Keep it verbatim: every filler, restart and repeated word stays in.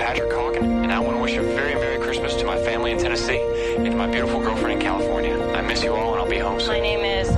Patrick Hawken, and I want to wish a very Merry Christmas to my family in Tennessee and to my beautiful girlfriend in California. I miss you all, and I'll be home soon. My name is